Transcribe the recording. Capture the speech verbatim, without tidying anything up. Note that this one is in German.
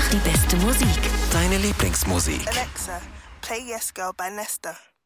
die beste Musik. Deine Lieblingsmusik. Alexa, play Yes Girl by Nesta.